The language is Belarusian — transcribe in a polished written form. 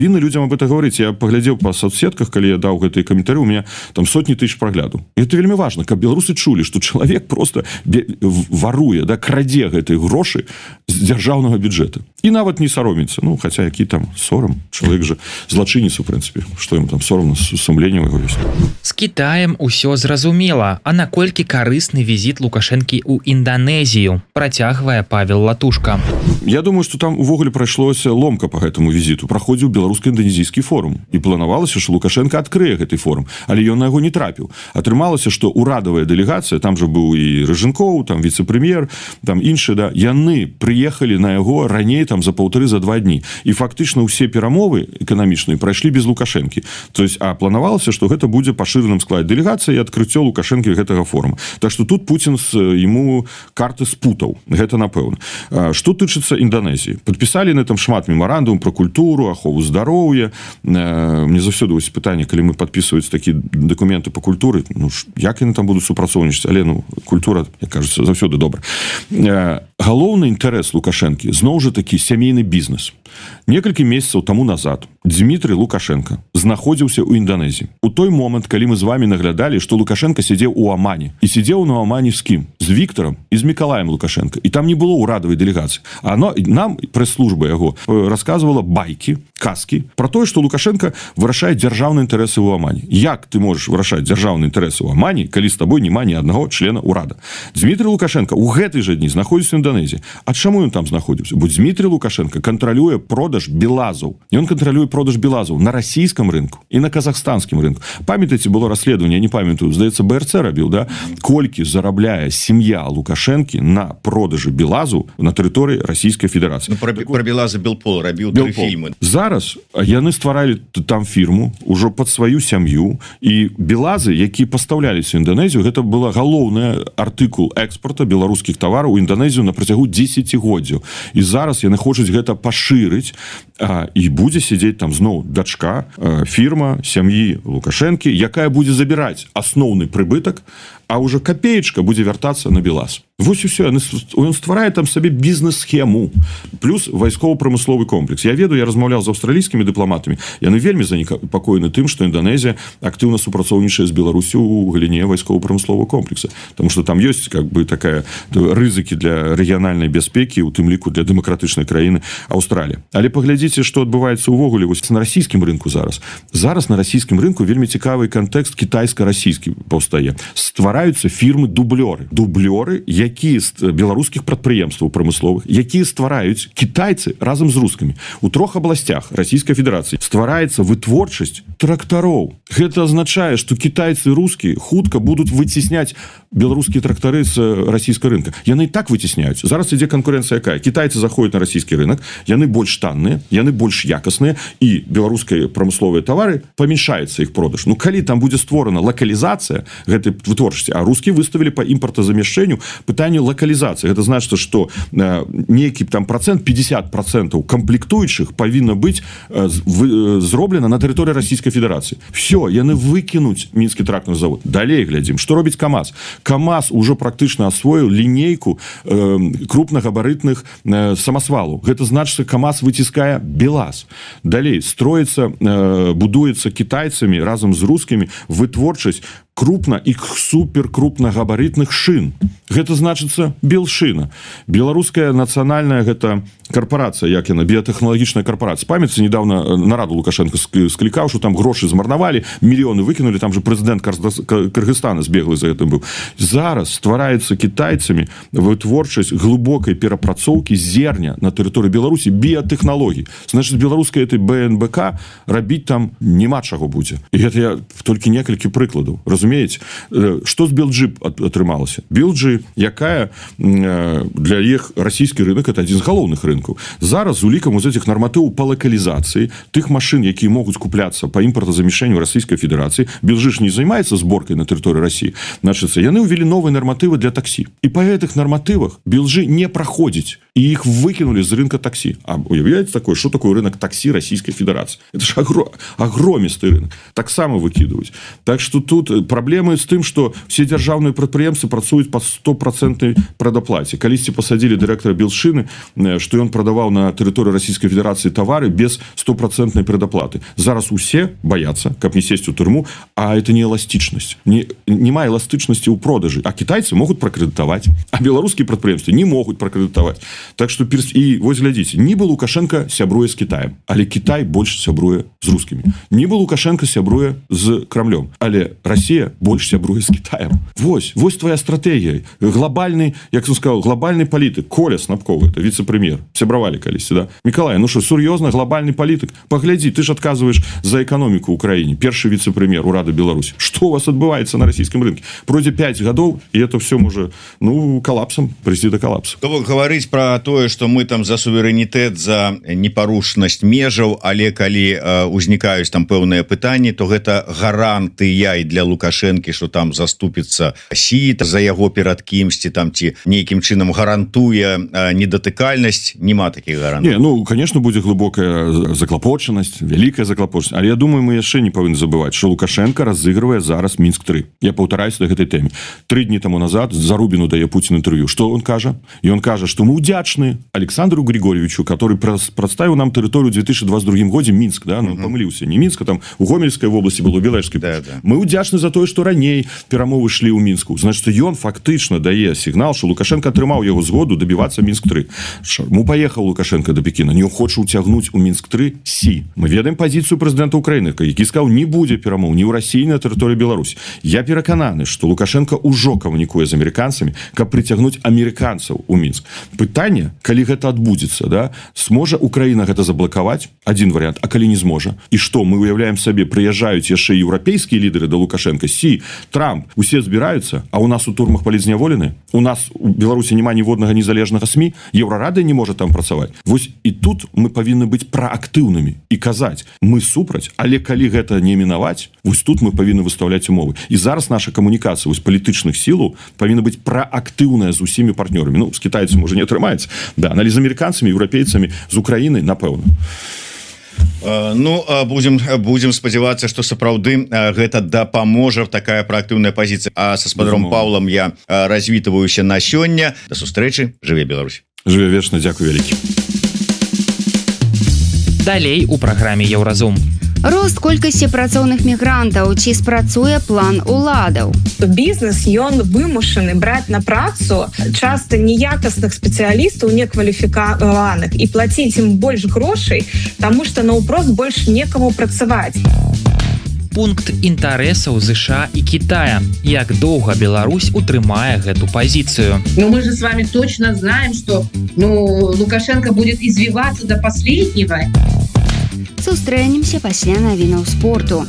Вінны людзям об это говорыць. Я паглядзеў па соцсетках, калі я даў гэтыя каментары, у меня там сотні тысяч праглядаў. І это вельмі важна, каб беларусы чулі, што чалавек просто варуе, да, крадзе гэтай грошы з дзяржаўнага бюджэта. І нават не сароміцца. Ну, хаця які там сорам, чалавек же злачынец, у прынцыпе, што ім там сорамна, сумленне яго ёсць. З Кітаем усё зразумела, а наколькі карысны візіт Лукашэнкі ў Інданезію, працягвае Павел Латушка. Я думаю, што там увогуле прайшлося ломка по гэтаму візіту. Праходзіў беларуска-інданезійскі форум. І планавалася, што Лукашенко адкрые гэты форум, але ён на яго не трапіў. Атрымалася, што ўрадавая дэлегацыя, там жа быў і Рыжынкоў, там віцэ-прэм'ер, там іншы, да, яны прыехалі на яго раней там за 1,5-2 дні. І фактычна ўсе перамовы эканамічныя прайшлі без Лукашэнкі. То есть, а планавалася, што гэта будзе пашыраным складзе дэлегацыі і адкрыццё Лукашэнкі гэтага форума. Так што тут Пуцін ему карты спутаў. Гэта напэўна. Што тычыцца Інданезіі? Падпісалі на там шмат мемарандум про культуру, ахову здароўя. Мне заўсёды вось пытанне, калі мы падпісваюць такія дакументы по культуры, ну, як яны там будуць супрацоўнічаць? Але, ну, культура, як кажется, заўсёды добра. Галоўны інтарэс Лукашэнкі зноў жа такі сямейны бізнес. Некалькі месяцаў таму назад Дмітрый Лукашенко знаходзіўся ў Інданезіі. У той момант, калі мы з вами наглядалі, што Лукашенко сидзеў у Амане. І сидзеў на Амане з кім? З Віктором і з Мікалаем Лукашенко. І там не было ўрадавай дэлегацыі. А нам прэс-служба яго расказвала байкі, казкі про тое, што Лукашенко вырашае дзяржаўныя інтарэсы ў Амане. Як ты можаш вырашаць дзяржаўныя інтарэсы ў Амане, калі з табой няма ні аднаго члена ўрада? Дмітрий Лукашенко ў гэтай жа дні знаходзіўся ў Інданезіі. А чаму ён там знаходзіўся? Бо Дмітрий Лукашенко кантралюе продаж белазаў. Ён кантралюе продаж белазаў на расійскім рынку і на казахстанскім рынку. Памятаеце, было расследаванне, я не памятаю, здаецца, БРЦ рабіў, да? Колькі зарабляе сям'я Лукашэнкі на продажы белазу на тэрыторыі Расійскай Федэрацыі. Ну, про белазы Белпол рабіў 3 фільмы. Зараз яны стваралі там фірму ўжо пад сваю сям'ю, і белазы, якія пастаўляліся ў Інданезію, гэта была галоўная артыкул экспорта беларускіх тавараў у Інданезію на працягу 10годдзяў. І зараз яны хочуць гэта пашырыць, і будзе сидзець там зноў дачка, фірма сям'і Лукашэнкі, якая будзе забіраць асноўны прыбытак, а уже копеечка будзе вяртацца на белаз. Вось усё, ён стварае там сабе бізнес-схему, плюс вайсково-прамысловы комплекс. Я ведаю, я размаўляў з аўстралійскімі дыпламатамі, яны вельмі занепакоены тым, што Інданезія актыўна супрацоўнічае з Беларусю ў галіне вайсково-прамыслового комплекса, потому что там ёсць как бы такая рызыкі для рэгіянальнай бяспекі, у тым ліку для дэмакратычнай краіны Аўстралія. Але паглядзіце, што адбываецца ўвогуле вось на расійскім рынку зараз. Зараз на расійскім рынку вельмі цікавы кантэкст кітайска-расійскі паўстае. Ствараюцца фірмы-дублёры. Дублёры, якія з беларускіх прадпрыемстваў прамысловых, якія ствараюць кітайцы разам з рускамі. У 3 абласцях Расійскай Федэрацыі ствараецца вытворчасць трактароў. Гэта азначае, што кітайцы і рускія хутка будуць выцісняць беларускія трактары з расійскага рынка. Яны і так выцісняюць. Зараз ідзе канкурэнцыя якая? Кітайцы заходзяць на расійскі рынок, яны больш танныя, яны больш якасныя, і беларускія прамысловыя тавары памяншаецца іх продаж. Ну, калі там будзе створана лакалізацыя гэтай вытворчасці, а рускія выставілі па імпартазамяшчэнню пытанне лакалізацыі. Гэта значыць, што нейкі там процент, 50% камплектуючых павінна быць зроблена на тэрыторыі Расійскай Федэрацыі. Все, яны выкінуць мінскі трактарны завод. Далей глядзім, што робіць КамАЗ. КамАЗ уже практычна асвоіў лінейку крупнагабарытных самасвалаў. Гэта значыць, КамАЗ выціскае белаз. Далей строіцца, будуецца кітайцамі разам з рускімі вытворчасць крупна і суперкрупнагабарытных шын. Гэта значыцца Белшына. Беларуская нацыянальная гэта карпорацыя, як яна, біятэхналагічная карпорацыя. Памятаеце, недавно нараду Лукашенко склікаў, што там грошы змарнавалі, мільёны выкінулі, там же прэзідэнт Кыргызстана збеглы за гэтым быў. Зараз ствараецца кітайцамі вытворчасць глыбокай перапрацоўкі зерня на тэрыторыі Беларусі біятэхналогій. Значыць, беларуская этой БНБК рабіць там няма чаго будзе. І гэта я толькі некалькі прыкладаў. Разумееце, што з Белджи атрымалася? Белджи, якая для іх расійскі рынок, это адзін з галоўных рынкаў. Зараз з улікам з этих нарматываў па лакалізацыі тых машын, якія могуць купляцца па імпартазамяшчэнню Расійскай Федэрацыі, Белджи ж не займаецца зборкай на тэрыторыі Расіі. Значыцца, яны ўвялі новыя нарматывы для таксі. І па гэтых нарматывах Белджи не праходзіць, і іх выкінулі з рынка таксі. А уявляеце такое, што такое рынок таксі Расійскай Федэрацыі? Это ж агромісты рынок. Таксама выкідваюць. Так што тут Праблемы з тым, што все дзяржаўныя прадпрыемствы працуюць па 100% прадаплаце. Калісьці пасадзілі дырэктара Белшыны, што ён прадаваў на тэрыторыі Расійскай Федэрацыі тавары без 100% прадаплаты. Зараз усе баяцца, каб не сесть у турму, а это не эластычнасць. Няма эластычнасці ў продажы. А кітайцы могуць пракрэдытаваць, а беларускія прадпрыемствы не могуць пракрэдытаваць. Так што і вось глядзіце, нібы Лукашенко сябруе з Кітаем, але Кітай больш сябруе з рускімі. Нібы Лукашенко сябруе з Крамлём, але Расія больш сябруе з Кітаем. Вось твоя стратэгія. Глобальны, як он сказал, глобальны палітык. Коля Снапков, это віцэ-прэм'ер. Сябравалі калісьці, да? Мікалай, ну што, сур'ёзна, глобальны палітык? Паглядзі, ты ж адказваеш за эканоміку ў краіне. Першы віцэ-прэм'ер Урады Беларусі. Што у вас адбываецца на расійскім рынке? Пройдзе 5 гадоў, і это все можа, калапсам, прыйсці да калапсу. То гаварыць пра тое, што мы там за суверэнітэт, за непарушнасць межаў, але калі узнікаюць там пэўныя пытанні, то гэта гарантыя і для Лукашэнкі, што там заступіцца Сі за яго перад кімсьці там ці нейкім чынам гарантуе недатыкальнасць, няма такіх гарантый. Конечно, будзе глыбокая заклапочанасць, вялікая заклапочанасць, але я думаю, мы яшчэ не павінны забываць, што Лукашенко разыгрывае зараз Мінск-3. Я паўтараюся да гэтай тэме. 3 дні таму назад Зарубіну дае Пуцін інтэрв'ю. Што он кажа? Ён кажа, што мы удзячны Александру Григорьевичу, который прадставіў нам тэрыторыю 2022 годзе Мінск, да, памыліўся, не Мінска, там у Гомельскай вобласці было, Белэшскай. Да. Мы удзячны за тое, што раней перамовы шлі ў Мінску. Значыць, ён фактычна дае сігнал, што Лукашенко атрымаў яго згоду дабівацца Мінск-3. Паехаў Лукашенко да Пекіна, не хоча ўцягнуць у Мінск-3 Сі. Мы ведаем пазіцыю прэзідэнта Украіны, які сказаў, не будзе перамоў ні ў Расіі, ні на тэрыторыі Беларусі. Я перакананы, што Лукашенко ўжо камунікуе з амерыканцамі, каб прыцягнуць амерыканцаў у Мінск. Пытанне, калі гэта адбудзецца, да, сможа Украіна гэта заблакаваць? Адзін варыянт, а калі не зможа? І што, мы уяўляем сабе, прыязджаюць яшчэ еўрапейскія лідары да Лукашенко, Сі, Трамп, усе збіраюцца, а у нас у турмах палітзняволены? У нас у Беларусі няма ніводнага незалежнага СМІ, Еўрарада не можа там працаваць. Вось і тут мы павінны быць праактыўнымі і казаць, мы супраць, але калі гэта не мінаваць, вось тут мы павінны выстаўляць умовы. І зараз наша камунікацыя вось палітычных сілаў павінна быць праактыўная з усімі партнёрамі. З кітайцамі можа не атрымаецца, да, але з амерыканцамі, еўрапейцамі, з Украінай, напэўна. Будем спадзявацца, што сапраўды гэта дапаможа, такая праактыўная пазіцыя. А са спадаром Паўлам я развітваюся на сёння. Да сустрэчы, жыве Беларусь. Жыве вечна, дзякуй вялікі. Далей у праграме Еўразум. Рост колькасці працоўных мігрантаў, ці спрацуе план уладаў. Бізнес, ён вымушаны браць на працу часта неякасных спецыялістаў, некваліфікаваных, і плаціць ім больш грошай, таму што наўпрост больш некаму працаваць. Пункт інтарэсаў ЗША і Китая. Як доўга Беларусь утрымае гэту пазіцыю? Мы же с вами точно знаем, что Лукашенко будет извиваться до последнего. Сустрэнемся пасля навінаў спорту.